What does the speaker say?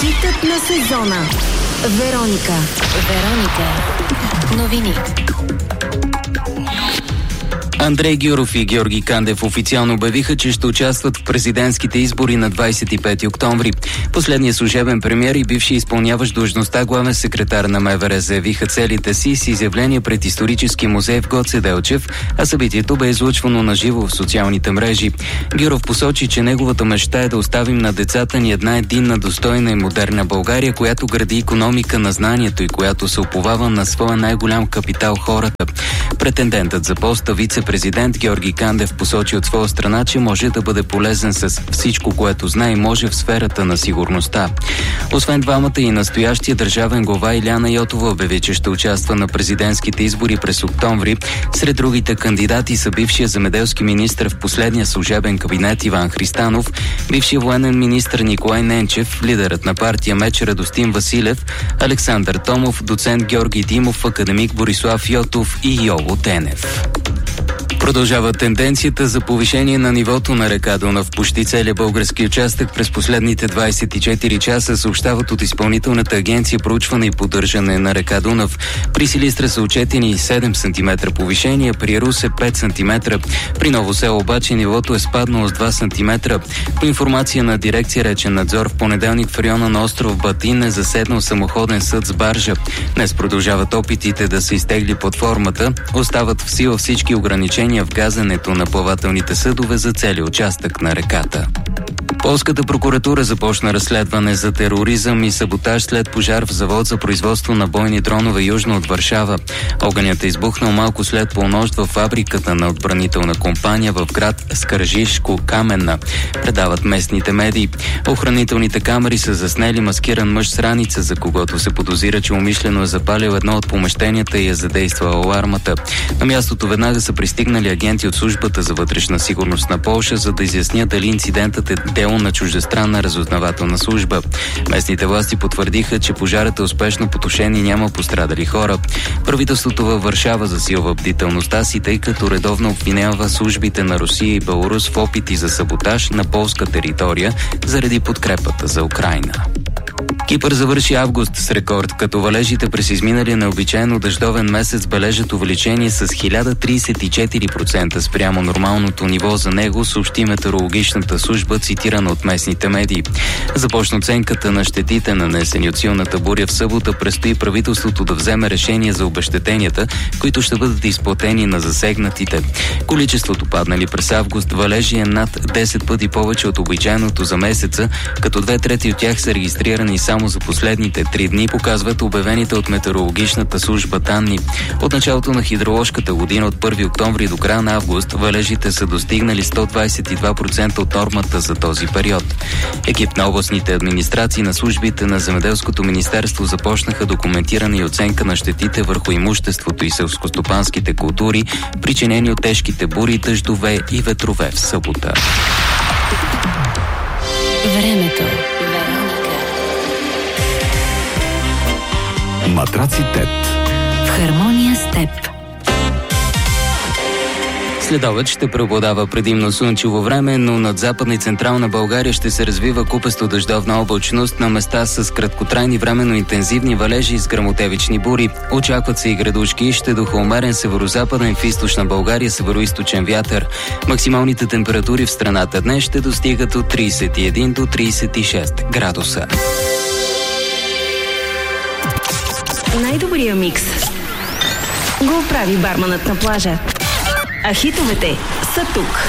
Хитът на сезона. Вероника. Новини. Андрей Гюров и Георги Кандев официално обявиха, че ще участват в президентските избори на 25 октомври. Последният служебен премиер и бивши изпълняващ длъжността главен секретар на МВР заявиха целите си с изявление пред исторически музей в Гоце Делчев, а събитието бе излъчвано на живо в социалните мрежи. Гюров посочи, че неговата мечта е да оставим на децата ни една единна, достойна и модерна България, която гради икономика на знанието и която се уповава на своя най-голям капитал – хората. Претендентът за поста вице-президент Георги Кандев посочи от своя страна, че може да бъде полезен с всичко, което знае и може в сферата на сигурността. Освен двамата и настоящия държавен глава Илияна Йотова обяви, че ще участва на президентските избори през октомври. Сред другите кандидати са бившия земеделски министър в последния служебен кабинет Иван Христанов, бившия военен министър Николай Ненчев, лидерът на партия МЕЧ Радостин Василев, Александър Томов, доцент Георги Димов, академик Борислав Йотов и Йово Тенев. Продължава тенденцията за повишение на нивото на река Дунав. Почти целият български участък през последните 24 часа съобщават от Изпълнителната агенция проучване и поддържане на река Дунав. При Силистра са отчетени 7 см повишение, при Русе 5 см. При Ново село обаче нивото е спаднало с 2 см. По информация на дирекция Речен надзор, в понеделник в района на остров Батин е заседнал самоходен съд с баржа. Днес продължават опитите да се изтегли платформата. Остават в сила всички ограничения в газенето на плавателните съдове за целия участък на реката. Полската прокуратура започна разследване за тероризъм и саботаж след пожар в завод за производство на бойни дронове южно от Варшава. Огънят е избухнал малко след полунощ във фабриката на отбранителна компания в град Скържишко-Каменна, предават местните медии. Охранителните камери са заснели маскиран мъж с раница, за когото се подозира, че умишлено е запалил едно от помещенията и е задействала алармата. На мястото веднага са пристигнали агенти от службата за вътрешна сигурност на Полша, за да изяснят дали инцидентът е дело на чуждестранна разузнавателна служба. Местните власти потвърдиха, че пожарът е успешно потушен и няма пострадали хора. Правителството във Варшава засилва бдителността си, тъй като редовно обвинява службите на Русия и Беларус в опити за саботаж на полска територия заради подкрепата за Украйна. Кипър завърши август с рекорд, като валежите през изминалия необичайно дъждовен месец бележат увеличение с 1034% спрямо нормалното ниво за него, съобщи метеорологичната служба, цитирана от местните медии. Започна оценката на щетите, нанесени от силната буря в събота. Предстои правителството да вземе решение за обезщетенията, които ще бъдат изплатени на засегнатите. Количеството паднали през август валежи е над 10 пъти повече от обичайното за месеца, като 2/3 от тях са регистрирани само за последните 3 дни, показват обявените от метеорологичната служба данни. От началото на хидроложката година, от 1 октомври до края на август, валежите са достигнали 122% от нормата за този период. Екип на областните администрации на службите на Земеделското министерство започнаха документиране и оценка на щетите върху имуществото и селскостопанските култури, причинени от тежките бури, дъждове и ветрове в събота. Времето. Матраци ТЕТ. В хармония с теб. Следобед ще преобладава предимно слънчево време, но над Западна и Централна България ще се развива купесто дъждовна облачност на места с краткотрайни временно интензивни валежи с гръмотевични бури. Очакват се и градушки, ще духа умерен северозападен, в източна България североизточен вятър. Максималните температури в страната днес ще достигат от 31 до 36 градуса. Най-добрия микс го прави барманът на плажа. А хитовете са тук.